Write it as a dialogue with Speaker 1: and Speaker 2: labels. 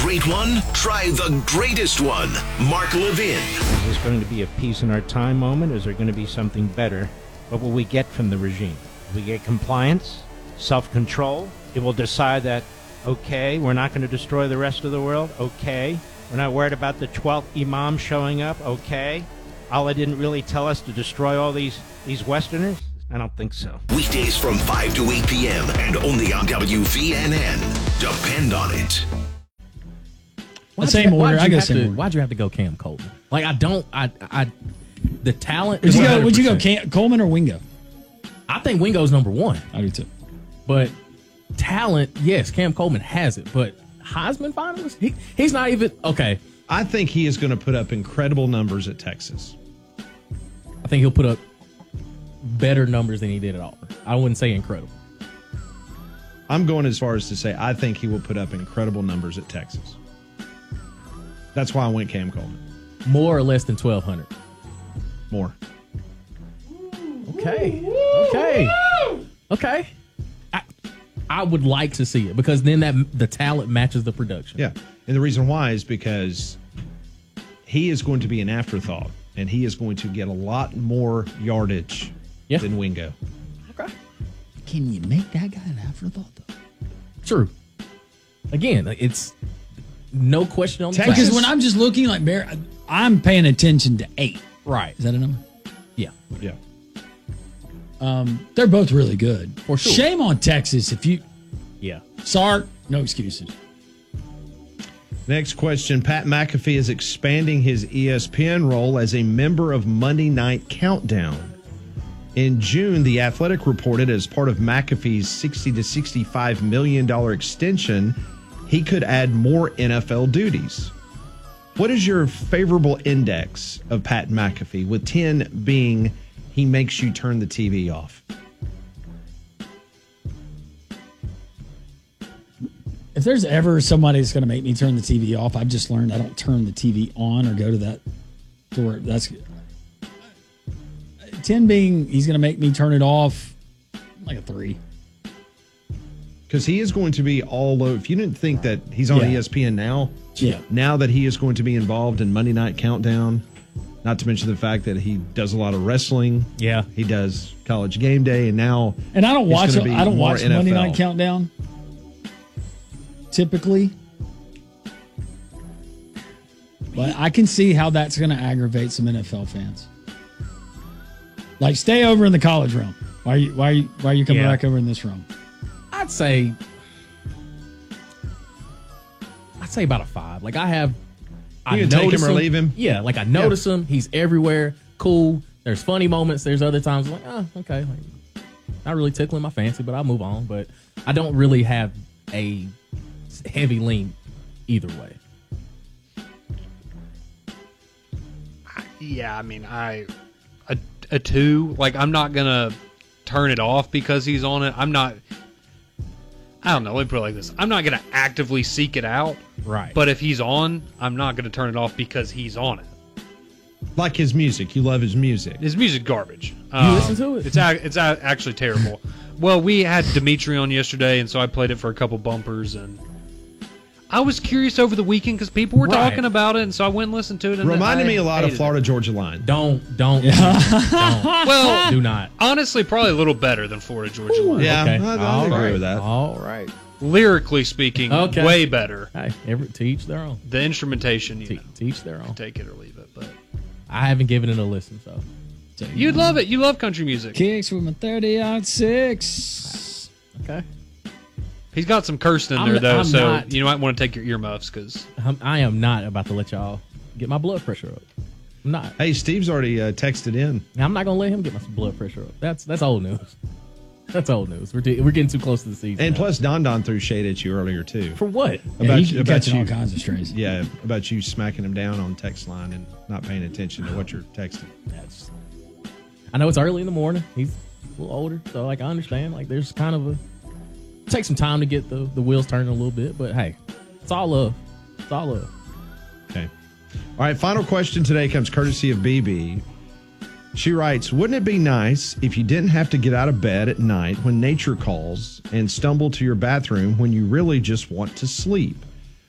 Speaker 1: great one? Try the greatest one. Mark Levin.
Speaker 2: Is this going to be a peace in our time moment? Is there going to be something better? What will we get from the regime? We get compliance, self-control. It will decide that, okay, we're not going to destroy the rest of the world. Okay. We're not worried about the 12th imam showing up. Okay. Allah didn't really tell us to destroy all these Westerners? I don't think so.
Speaker 1: Weekdays from 5 to 8 p.m. and only on WVNN. Depend on it.
Speaker 3: Same order. I go same order.
Speaker 4: Why'd you have to go Cam Coleman? Like, the talent.
Speaker 3: Would you go Coleman or Wingo?
Speaker 4: I think Wingo's number one.
Speaker 3: I do too.
Speaker 4: But talent, yes, Cam Coleman has it. But Heisman finalist, he's not even okay.
Speaker 5: I think he is going to put up incredible numbers at Texas.
Speaker 4: I think he'll put up better numbers than he did at Auburn. I wouldn't say incredible.
Speaker 5: I'm going as far as to say I think he will put up incredible numbers at Texas. That's why I went Cam Coleman.
Speaker 4: More or less than 1,200?
Speaker 5: More.
Speaker 4: Okay. I would like to see it because then the talent matches the production.
Speaker 5: Yeah, and the reason why is because he is going to be an afterthought, and he is going to get a lot more yardage than Wingo.
Speaker 4: Okay.
Speaker 3: Can you make that guy an afterthought, though?
Speaker 4: True. Again, it's no question on the
Speaker 3: Because when I'm just looking like Bear, I'm paying attention to 8.
Speaker 4: Right.
Speaker 3: Is that a number?
Speaker 4: Yeah.
Speaker 5: Yeah.
Speaker 3: They're both really good.
Speaker 4: For sure.
Speaker 3: Shame on Texas if you...
Speaker 4: Yeah.
Speaker 3: Sark, no excuses.
Speaker 5: Next question. Pat McAfee is expanding his ESPN role as a member of Monday Night Countdown. In June, The Athletic reported as part of McAfee's $60 to $65 million extension, he could add more NFL duties. What is your favorable index of Pat McAfee, with 10 being he makes you turn the TV off?
Speaker 3: If there's ever somebody that's going to make me turn the TV off, I've just learned I don't turn the TV on or go to that door. That's 10 being he's going to make me turn it off, like a 3.
Speaker 5: Because he is going to be all over. If you didn't think that he's on ESPN now, now that he is going to be involved in Monday Night Countdown, not to mention the fact that he does a lot of wrestling.
Speaker 4: Yeah.
Speaker 5: He does College Game Day, and now
Speaker 3: and I don't watch
Speaker 5: NFL.
Speaker 3: Monday Night Countdown typically. But I can see how that's going to aggravate some NFL fans. Like, stay over in the college realm. Why are you coming back over in this realm?
Speaker 4: I'd say about a 5. Like, I
Speaker 5: can take him or leave him.
Speaker 4: Yeah, like I notice him. He's everywhere. Cool. There's funny moments. There's other times like, oh, okay. Like, not really tickling my fancy, but I'll move on. But I don't really have a heavy lean either way.
Speaker 6: Yeah, I mean, a 2. Like, I'm not gonna turn it off because he's on it. I don't know. Let me put it like this: I'm not gonna actively seek it out.
Speaker 4: Right.
Speaker 6: But if he's on, I'm not gonna turn it off because he's on it.
Speaker 5: Like his music, you love his music.
Speaker 6: His music's garbage.
Speaker 4: You listen to it?
Speaker 6: It's actually terrible. Well, we had Dimitri on yesterday, and so I played it for a couple bumpers, and I was curious over the weekend because people were talking about it, and so I went and listened to it. And
Speaker 5: reminded me a lot of Florida Georgia Line.
Speaker 4: Don't.
Speaker 6: Well,
Speaker 4: do not.
Speaker 6: Honestly, probably a little better than Florida Georgia Line.
Speaker 5: Yeah,
Speaker 4: okay.
Speaker 5: I agree with that.
Speaker 4: All right.
Speaker 6: Lyrically speaking, way better.
Speaker 4: Hey, to each their own.
Speaker 6: The instrumentation,
Speaker 4: to each their own.
Speaker 6: Take it or leave it, but
Speaker 4: I haven't given it a listen, so
Speaker 6: you'd love it. You love country music.
Speaker 3: Kicks with my 30-06.
Speaker 4: Okay.
Speaker 6: He's got some cursing in there, though, so you might want to take your earmuffs because
Speaker 4: I am not about to let y'all get my blood pressure up. I'm not.
Speaker 5: Hey, Steve's already texted in.
Speaker 4: I'm not going to let him get my blood pressure up. That's old news. That's old news. We're getting too close to the season.
Speaker 5: And
Speaker 4: now.
Speaker 5: plus, Don threw shade at you earlier, too.
Speaker 4: For what?
Speaker 3: About you all kinds of strays.
Speaker 5: Yeah, about you smacking him down on text line and not paying attention to what you're texting.
Speaker 4: I know it's early in the morning. He's a little older, so like I understand. Like there's kind of take some time to get the wheels turning a little bit, but hey, it's all love. It's all love.
Speaker 5: Okay. All right, final question today comes courtesy of BB. She writes, wouldn't it be nice if you didn't have to get out of bed at night when nature calls and stumble to your bathroom when you really just want to sleep?